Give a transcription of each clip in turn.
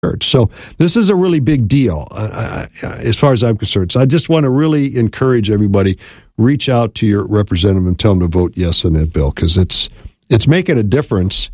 So this is a really big deal as far as I'm concerned. So I just want to really encourage everybody, reach out to your representative and tell them to vote yes on that bill, because it's making a difference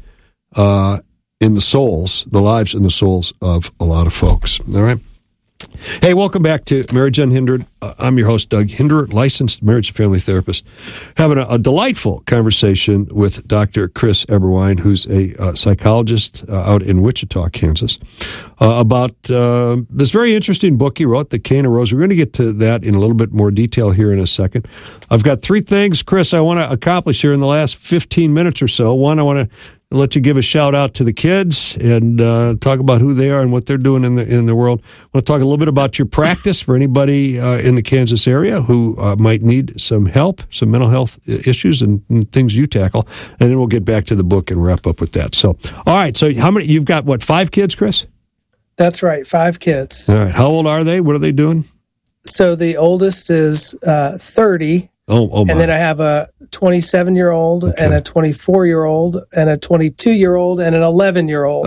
in the lives and the souls of a lot of folks. All right. Hey, welcome back to Marriage Unhindered. I'm your host, Doug Hinderer, licensed marriage and family therapist, having a delightful conversation with Dr. Chris Eberwein, who's a psychologist out in Wichita, Kansas, about this very interesting book he wrote, The Cane and Rose. We're going to get to that in a little bit more detail here in a second. I've got three things, Chris, I want to accomplish here in the last 15 minutes or so. One, I want to let you give a shout out to the kids and talk about who they are and what they're doing in the world. I want to talk a little bit about your practice for anybody in the Kansas area who might need some help, some mental health issues and things you tackle, and then we'll get back to the book and wrap up with that. So, all right. So, how many? You've got what? 5 kids, Chris? That's right, 5 kids. All right. How old are they? What are they doing? So the oldest is 30. Oh my. And then I have a 27-year-old and a 24-year-old and a 22-year-old and an 11-year-old.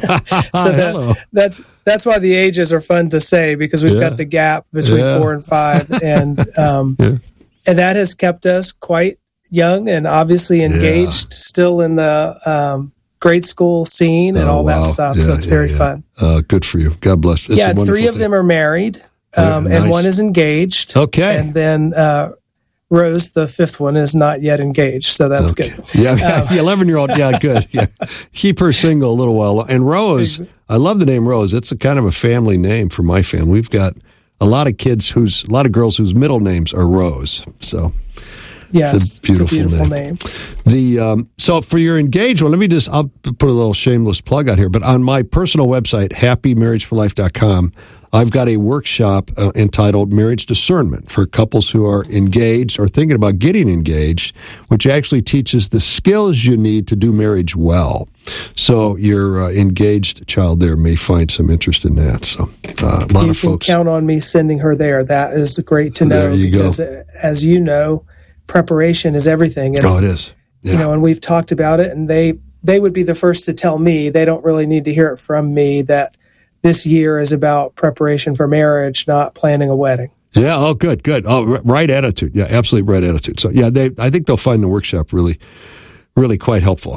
So that's why the ages are fun to say, because we've got the gap between 4 and 5, and and that has kept us quite young and obviously engaged still in the grade school scene and all that stuff. So it's very fun. Good for you. God bless you. That's 3 of them are married, nice. and one is engaged. Okay. And then Rose, the 5th one, is not yet engaged, so that's good. Yeah, the 11-year-old, good. Yeah, keep her single a little while. And Rose, I love the name Rose. It's a kind of a family name for my family. We've got a lot of girls whose middle names are Rose. So it's a beautiful name. So for your engagement, I'll put a little shameless plug out here, but on my personal website, happymarriageforlife.com, I've got a workshop entitled Marriage Discernment for couples who are engaged or thinking about getting engaged, which actually teaches the skills you need to do marriage well. So your engaged child there may find some interest in that. So a lot of folks. You can count on me sending her there. That is great to know, because as you know, preparation is everything. It is. Yeah. And we've talked about it, and they would be the first to tell me. They don't really need to hear it from me that this year is about preparation for marriage, not planning a wedding. Yeah. Oh, good. Oh, right attitude. Yeah, absolutely right attitude. So, I think they'll find the workshop really, really quite helpful.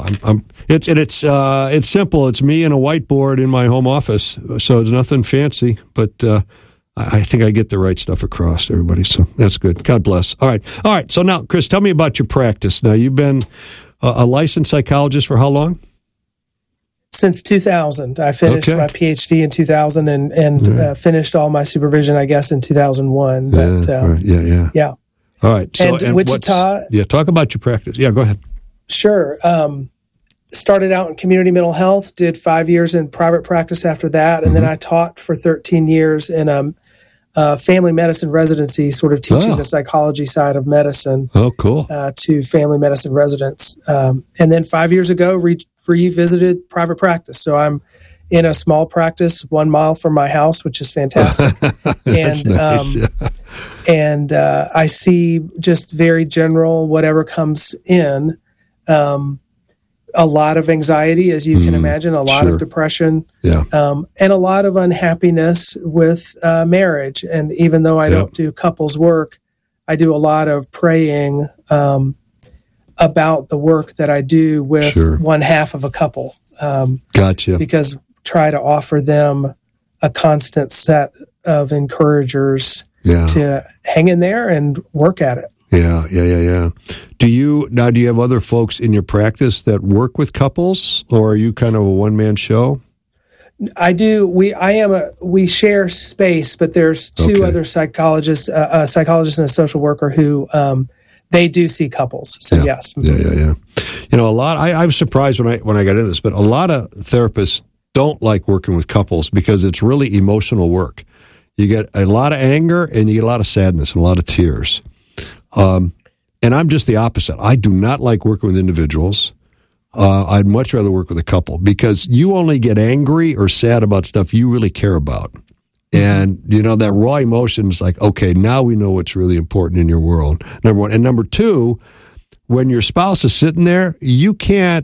It's simple. It's me and a whiteboard in my home office, so it's nothing fancy, but I think I get the right stuff across to everybody. So that's good. God bless. All right. So now, Chris, tell me about your practice. Now, you've been a licensed psychologist for how long? Since 2000. I finished my PhD in 2000 and finished all my supervision, I guess, in 2001. But, yeah. All right. So, and Wichita. Talk about your practice. Yeah, go ahead. Sure. Started out in community mental health, did 5 years in private practice after that, and then I taught for 13 years in a family medicine residency, sort of teaching the psychology side of medicine. Oh, cool. To family medicine residents. And then 5 years ago, revisited private practice. So I'm in a small practice 1 mile from my house, which is fantastic. That's nice. And I see just very general, whatever comes in, a lot of anxiety, as you can imagine, a lot of depression, and a lot of unhappiness with marriage. And even though I don't do couples work, I do a lot of praying about the work that I do with one half of a couple. Gotcha. Because try to offer them a constant set of encouragers to hang in there and work at it. Yeah. Do you have other folks in your practice that work with couples, or are you kind of a one-man show? I do. We share space, but there's 2 other psychologists, a psychologist and a social worker who they do see couples. So yes. Yeah. A lot. I was surprised when I got into this, but a lot of therapists don't like working with couples because it's really emotional work. You get a lot of anger and you get a lot of sadness and a lot of tears. And I'm just the opposite. I do not like working with individuals. I'd much rather work with a couple, because you only get angry or sad about stuff you really care about. And, that raw emotion is like, okay, now we know what's really important in your world, number one. And number two, when your spouse is sitting there, you can't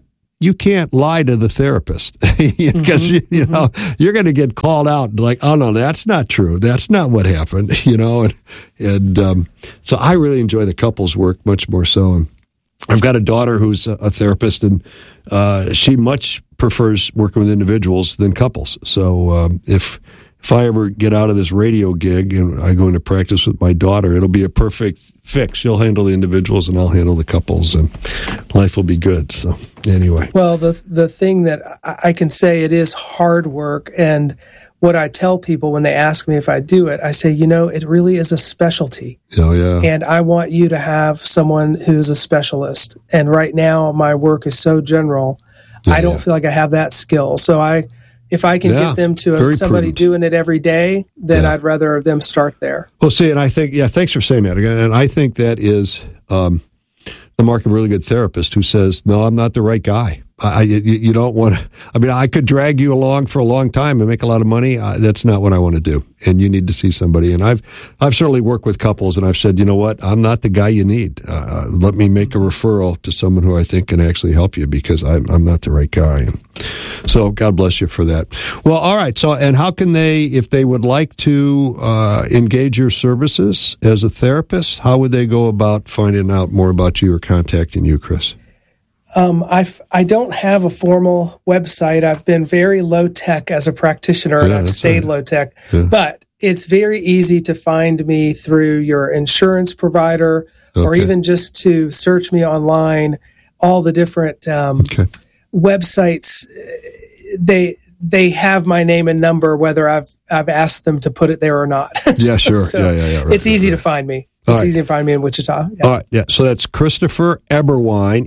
you can't lie to the therapist because you know you're going to get called out like, oh no, that's not true. That's not what happened. You know, and so I really enjoy the couples work much more so. And I've got a daughter who's a therapist, and she much prefers working with individuals than couples. So if I ever get out of this radio gig and I go into practice with my daughter, it'll be a perfect fix. She'll handle the individuals and I'll handle the couples, and life will be good. So anyway. Well, the thing that I can say, it is hard work. And what I tell people when they ask me if I do it, I say, you know, it really is a specialty. Oh, yeah. And I want you to have someone who's a specialist. And right now my work is so general. I don't feel like I have that skill. So if I can get them to somebody doing it every day, then I'd rather them start there. Well, see, and I think, thanks for saying that again. And I think that is the mark of a really good therapist who says, no, I'm not the right guy. You don't want to, I mean, I could drag you along for a long time and make a lot of money. That's not what I want to do. And you need to see somebody. And I've certainly worked with couples, and I've said, you know what, I'm not the guy you need. Let me make a referral to someone who I think can actually help you, because I'm not the right guy. And so God bless you for that. Well, all right. So, and how can they, if they would like to engage your services as a therapist, how would they go about finding out more about you or contacting you, Chris? I don't have a formal website. I've been very low tech as a practitioner, and I've stayed low tech. Yeah. But it's very easy to find me through your insurance provider, or even just to search me online. All the different websites, they have my name and number, whether I've asked them to put it there or not. Yeah, sure. So right, it's easy to find me. It's easy to find me in Wichita. Yeah. All right, yeah. So that's Christopher Eberwein,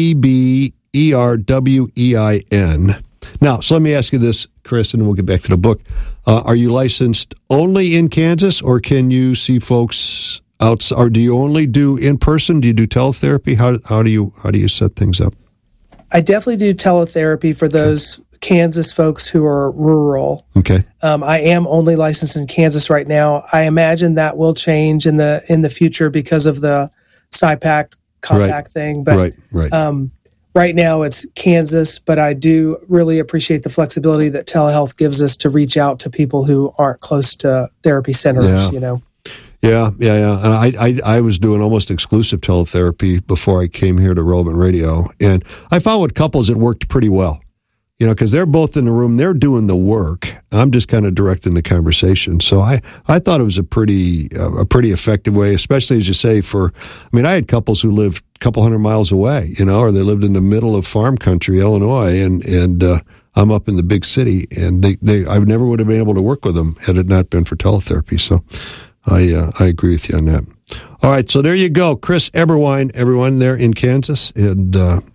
Ebberwein. Now, so let me ask you this, Chris, and we'll get back to the book. Are you licensed only in Kansas, or can you see folks outside? Or do you only do in person? Do you do teletherapy? How do you set things up? I definitely do teletherapy for those Kansas folks who are rural. Okay. I am only licensed in Kansas right now. I imagine that will change in the future because of the SIPAC compact thing. But right now it's Kansas, but I do really appreciate the flexibility that telehealth gives us to reach out to people who aren't close to therapy centers, you know. Yeah. And I was doing almost exclusive teletherapy before I came here to Relevant Radio. And I found with couples it worked pretty well. You know, because they're both in the room, they're doing the work. I'm just kind of directing the conversation. So I thought it was a pretty effective way, especially as you say I had couples who lived a couple hundred miles away, you know, or they lived in the middle of farm country, Illinois, and I'm up in the big city, and I never would have been able to work with them had it not been for teletherapy. So I agree with you on that. All right, so there you go, Chris Eberwein, everyone there in Kansas, and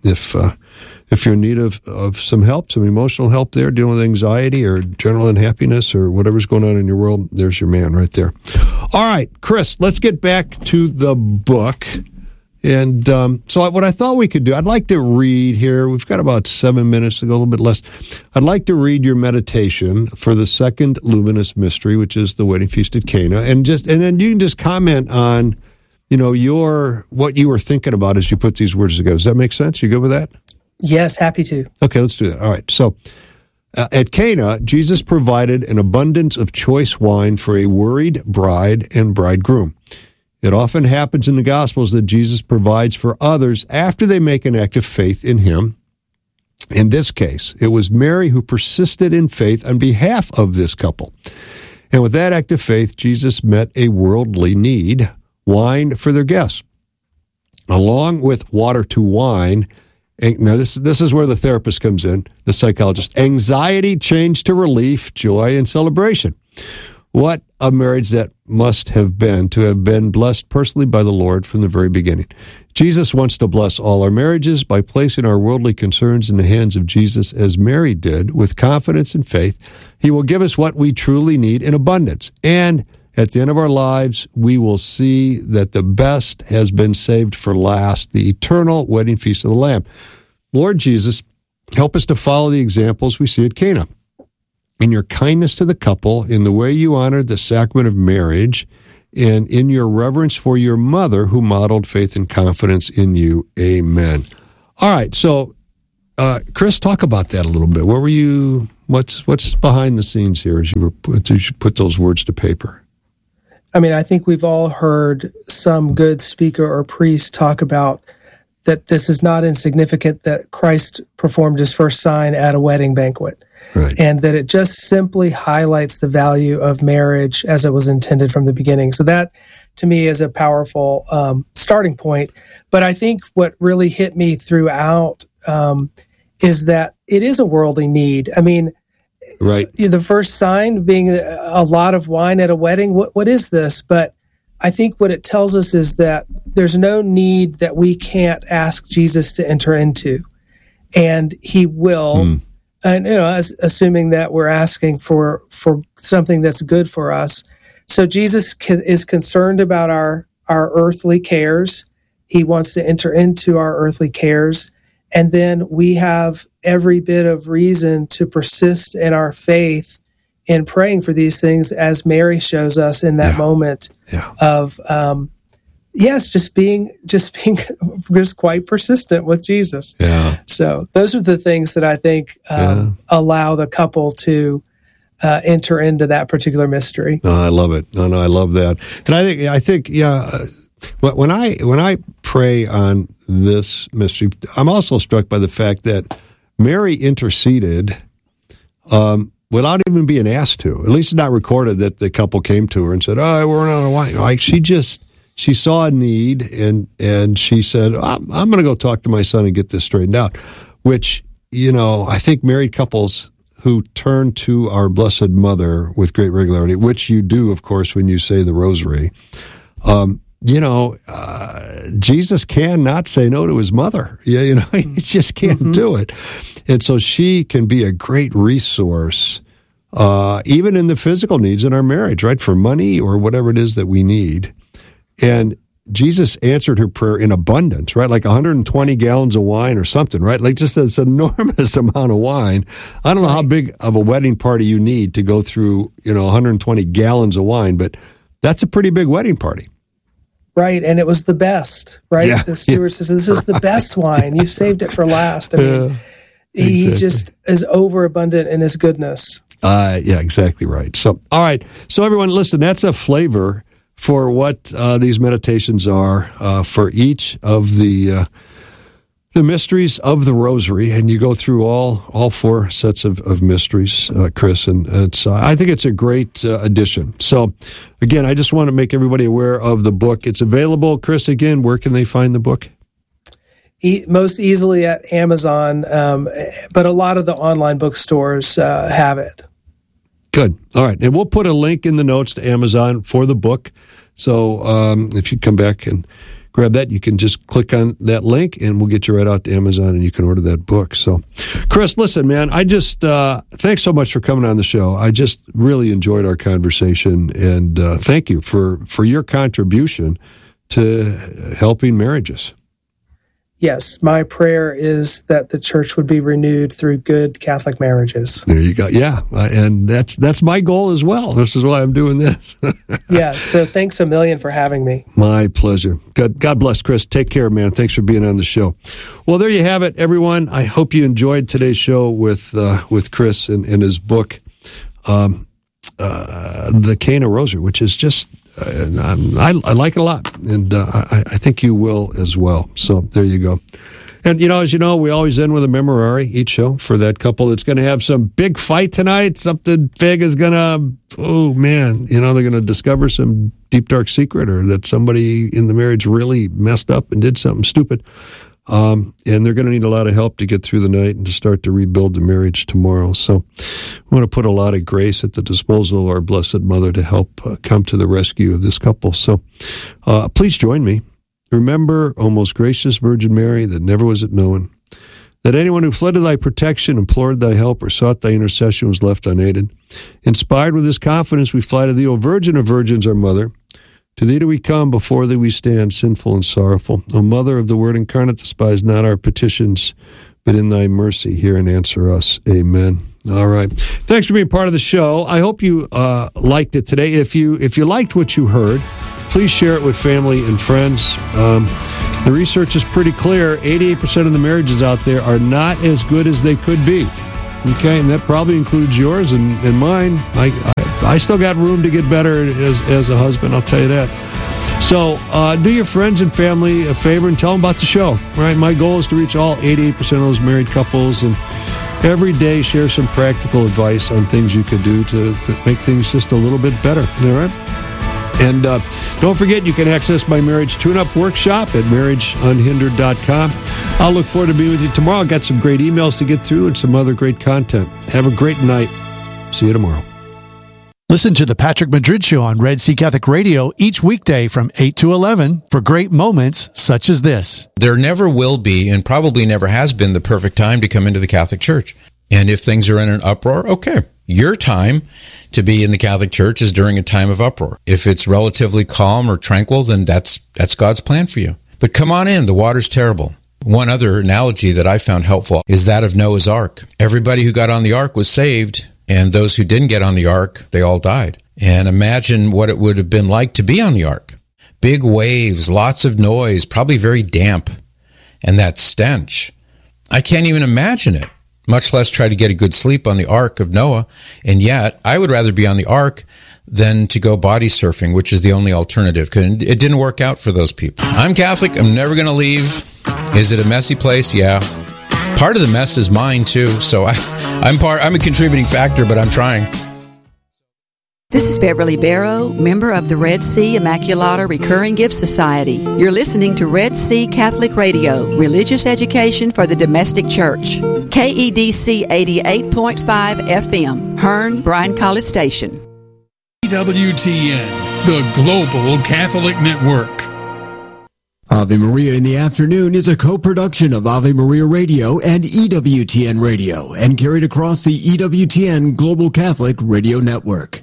if you're in need of some help, some emotional help there, dealing with anxiety or general unhappiness or whatever's going on in your world, there's your man right there. All right, Chris, let's get back to the book. And so what I thought we could do, I'd like to read here. We've got about 7 minutes to go, a little bit less. I'd like to read your meditation for the second luminous mystery, which is the wedding feast at Cana. And then you can just comment on, you know, what you were thinking about as you put these words together. Does that make sense? You good with that? Yes, happy to. Okay, let's do that. All right. So at Cana, Jesus provided an abundance of choice wine for a worried bride and bridegroom. It often happens in the Gospels that Jesus provides for others after they make an act of faith in him. In this case, it was Mary who persisted in faith on behalf of this couple. And with that act of faith, Jesus met a worldly need, wine for their guests. Along with water to wine, now, this is where the therapist comes in, the psychologist. Anxiety changed to relief, joy, and celebration. What a marriage that must have been to have been blessed personally by the Lord from the very beginning. Jesus wants to bless all our marriages by placing our worldly concerns in the hands of Jesus, as Mary did, with confidence and faith. He will give us what we truly need in abundance. And at the end of our lives, we will see that the best has been saved for last, the eternal wedding feast of the Lamb. Lord Jesus, help us to follow the examples we see at Cana. In your kindness to the couple, in the way you honored the sacrament of marriage, and in your reverence for your mother who modeled faith and confidence in you. Amen. All right, so Chris, talk about that a little bit. Where were you? What's behind the scenes here as you put those words to paper? I mean, I think we've all heard some good speaker or priest talk about that this is not insignificant that Christ performed his first sign at a wedding banquet. Right. And that it just simply highlights the value of marriage as it was intended from the beginning. So that, to me, is a powerful starting point. But I think what really hit me throughout is that it is a worldly need. I mean, right. The first sign being a lot of wine at a wedding, what is this? But I think what it tells us is that there's no need that we can't ask Jesus to enter into. And he will... And, assuming that we're asking for something that's good for us. So Jesus is concerned about our earthly cares. He wants to enter into our earthly cares. And then we have every bit of reason to persist in our faith in praying for these things, as Mary shows us in that moment of, just being quite persistent with Jesus. Yeah. So those are the things that I think allow the couple to enter into that particular mystery. No, I love it. No, I love that. And I think, when I pray on this mystery, I'm also struck by the fact that Mary interceded without even being asked to. At least it's not recorded that the couple came to her and said, "Oh, we're on a wine." Like she saw a need, and she said, I'm going to go talk to my son and get this straightened out, which, I think married couples who turn to our Blessed Mother with great regularity, which you do, of course, when you say the rosary, Jesus cannot say no to his mother. He just can't do it. And so she can be a great resource, even in the physical needs in our marriage, right? For money or whatever it is that we need. And Jesus answered her prayer in abundance, right? Like 120 gallons of wine or something, right? Like just this enormous amount of wine. I don't know how big of a wedding party you need to go through, 120 gallons of wine, but that's a pretty big wedding party. Right, and it was the best, right? Yeah, the steward says, "This is the best wine. You saved it for last." I mean, he just is overabundant in his goodness. Exactly right. So, all right. So everyone, listen, that's a flavor for what these meditations are for each of the mysteries of the Rosary, and you go through all four sets of mysteries, Chris, and it's I think it's a great addition. So, again, I just want to make everybody aware of the book. It's available, Chris. Again, where can they find the book? Most easily at Amazon, but a lot of the online bookstores have it. Good. All right. And we'll put a link in the notes to Amazon for the book. So if you come back and grab that, you can just click on that link and we'll get you right out to Amazon and you can order that book. So, Chris, listen, man, I just, thanks so much for coming on the show. I just really enjoyed our conversation, and thank you for your contribution to helping marriages. Yes, my prayer is that the church would be renewed through good Catholic marriages. There you go. Yeah, and that's my goal as well. This is why I'm doing this. Yeah, so thanks a million for having me. My pleasure. God bless, Chris. Take care, man. Thanks for being on the show. Well, there you have it, everyone. I hope you enjoyed today's show with Chris and his book, The Cana Rosary, which is just... I like it a lot, and I think you will as well. So there you go. And, as you know, we always end with a memorare each show for that couple that's going to have some big fight tonight. Something big is going to, they're going to discover some deep, dark secret, or that somebody in the marriage really messed up and did something stupid. And they're going to need a lot of help to get through the night and to start to rebuild the marriage tomorrow. So we want to put a lot of grace at the disposal of our Blessed Mother to help come to the rescue of this couple. So please join me. Remember, O most gracious Virgin Mary, that never was it known that anyone who fled to thy protection, implored thy help, or sought thy intercession was left unaided. Inspired with this confidence, we fly to thee, O Virgin of Virgins, our Mother. To thee do we come, before thee we stand, sinful and sorrowful. O Mother of the Word incarnate, despise not our petitions, but in thy mercy hear and answer us. Amen. All right. Thanks for being part of the show. I hope you liked it today. If you liked what you heard, please share it with family and friends. The research is pretty clear. 88% of the marriages out there are not as good as they could be. Okay, and that probably includes yours and mine. I still got room to get better as a husband, I'll tell you that. So do your friends and family a favor and tell them about the show. All right, my goal is to reach all 88% of those married couples, and every day share some practical advice on things you could do to make things just a little bit better. All right? And don't forget, you can access my Marriage Tune-Up Workshop at marriageunhindered.com. I'll look forward to being with you tomorrow. I've got some great emails to get through and some other great content. Have a great night. See you tomorrow. Listen to the Patrick Madrid Show on Red Sea Catholic Radio each weekday from 8 to 11 for great moments such as this. There never will be, and probably never has been, the perfect time to come into the Catholic Church. And if things are in an uproar, okay. Your time to be in the Catholic Church is during a time of uproar. If it's relatively calm or tranquil, then that's God's plan for you. But come on in. The water's terrible. One other analogy that I found helpful is that of Noah's Ark. Everybody who got on the ark was saved, and those who didn't get on the ark, they all died. And imagine what it would have been like to be on the ark. Big waves, lots of noise, probably very damp, and that stench. I can't even imagine it, much less try to get a good sleep on the Ark of Noah. And yet, I would rather be on the Ark than to go body surfing, which is the only alternative, because it didn't work out for those people. I'm Catholic. I'm never going to leave. Is it a messy place? Yeah. Part of the mess is mine, too, so I'm a contributing factor, but I'm trying. This is Beverly Barrow, member of the Red Sea Immaculata Recurring Gift Society. You're listening to Red Sea Catholic Radio, religious education for the domestic church. KEDC 88.5 FM, Hearn, Bryan College Station. EWTN, the Global Catholic Network. Ave Maria in the Afternoon is a co-production of Ave Maria Radio and EWTN Radio and carried across the EWTN Global Catholic Radio Network.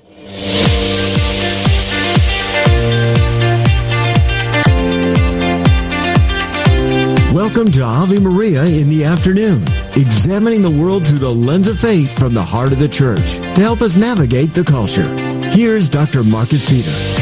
Welcome to Ave Maria in the Afternoon, examining the world through the lens of faith from the heart of the Church to help us navigate the culture. Here's Dr. Marcus Peter.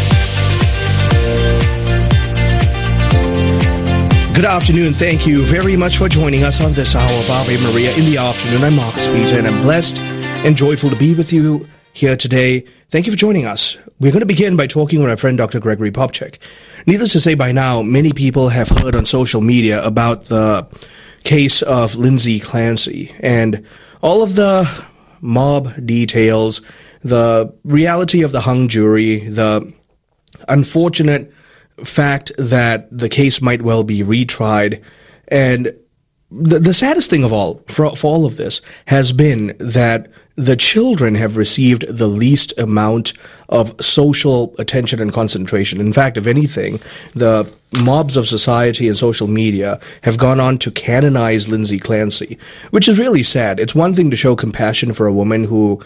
Good afternoon. Thank you very much for joining us on this hour of Ave Maria in the Afternoon. I'm Marcus Peter, and I'm blessed and joyful to be with you here today. Thank you for joining us. We're going to begin by talking with our friend Dr. Gregory Popcak. Needless to say, by now, many people have heard on social media about the case of Lindsay Clancy and all of the mob details, the reality of the hung jury, the unfortunate fact that the case might well be retried. And the saddest thing of all, for all of this, has been that the children have received the least amount of social attention and concentration. In fact, if anything, the mobs of society and social media have gone on to canonize Lindsay Clancy, which is really sad. It's one thing to show compassion for a woman who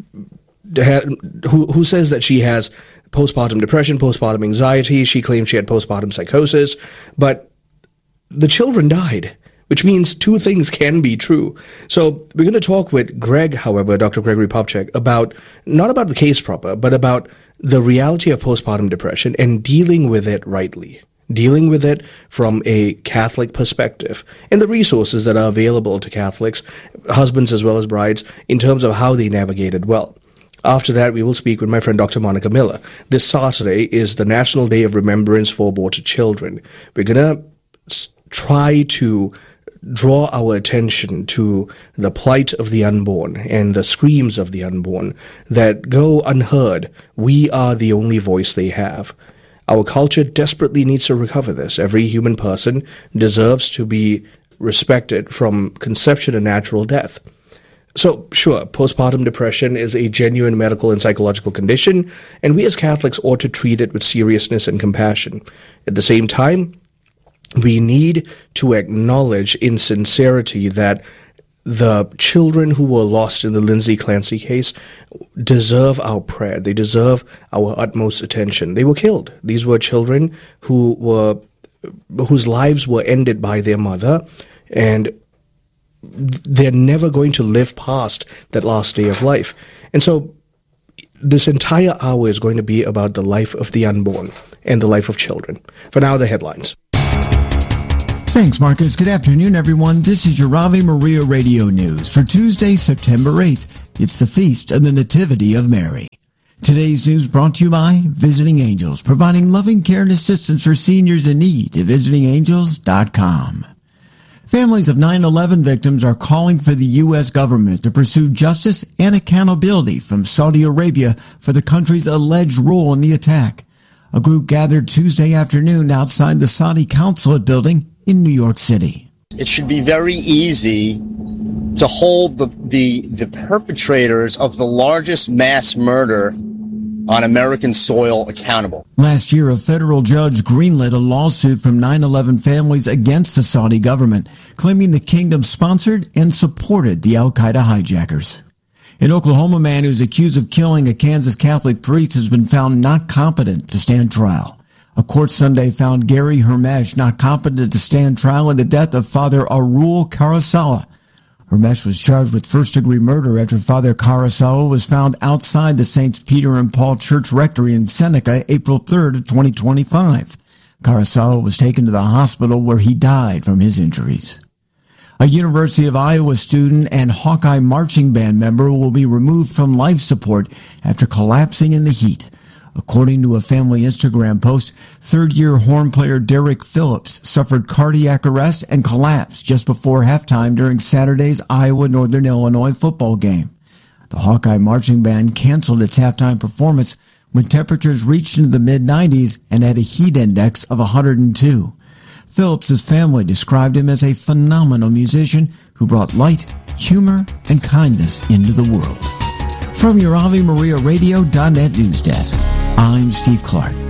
says that she has postpartum depression, postpartum anxiety. She claims she had postpartum psychosis, but the children died, which means two things can be true. So we're going to talk with Greg, however, Dr. Gregory Popcak, not about the case proper, but about the reality of postpartum depression and dealing with it rightly, dealing with it from a Catholic perspective, and the resources that are available to Catholics, husbands as well as brides, in terms of how they navigate it well. After that, we will speak with my friend Dr. Monica Miller. This Saturday is the National Day of Remembrance for Aborted Children. We're going to try to draw our attention to the plight of the unborn and the screams of the unborn that go unheard. We are the only voice they have. Our culture desperately needs to recover this. Every human person deserves to be respected from conception to natural death. So, sure, postpartum depression is a genuine medical and psychological condition, and we as Catholics ought to treat it with seriousness and compassion. At the same time, we need to acknowledge in sincerity that the children who were lost in the Lindsay Clancy case deserve our prayer. They deserve our utmost attention. They were killed. These were children whose lives were ended by their mother, and they're never going to live past that last day of life. And so this entire hour is going to be about the life of the unborn and the life of children. For now, the headlines. Thanks, Marcus. Good afternoon, everyone. This is your Ave Maria Radio News for Tuesday, September 8th. It's the Feast of the Nativity of Mary. Today's news brought to you by Visiting Angels, providing loving care and assistance for seniors in need at visitingangels.com. Families of 9/11 victims are calling for the U.S. government to pursue justice and accountability from Saudi Arabia for the country's alleged role in the attack. A group gathered Tuesday afternoon outside the Saudi consulate building in New York City. It should be very easy to hold the perpetrators of the largest mass murder on American soil accountable. Last year, a federal judge greenlit a lawsuit from 9/11 families against the Saudi government, claiming the kingdom sponsored and supported the al-Qaeda hijackers. An Oklahoma man who's accused of killing a Kansas Catholic priest has been found not competent to stand trial. A court Sunday found Gary Hermesh not competent to stand trial in the death of Father Arul Karasawa. Hermesh was charged with first-degree murder after Father Karasawa was found outside the Saints Peter and Paul Church Rectory in Seneca April 3rd of 2025. Karasawa was taken to the hospital where he died from his injuries. A University of Iowa student and Hawkeye marching band member will be removed from life support after collapsing in the heat. According to a family Instagram post, third-year horn player Derek Phillips suffered cardiac arrest and collapsed just before halftime during Saturday's Iowa-Northern Illinois football game. The Hawkeye marching band canceled its halftime performance when temperatures reached into the mid-90s and had a heat index of 102. Phillips's family described him as a phenomenal musician who brought light, humor, and kindness into the world. From your AveMariaRadio.net news desk, I'm Steve Clark.